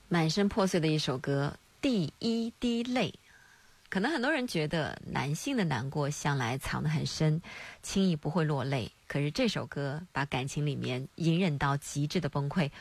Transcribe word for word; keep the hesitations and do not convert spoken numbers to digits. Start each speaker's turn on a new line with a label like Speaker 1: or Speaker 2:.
Speaker 1: 满身破碎的一首歌，第一滴泪。可能很多人觉得男性的难过向来藏得很深，轻易不会落泪，可是这首歌把感情里面隐忍到极致的崩溃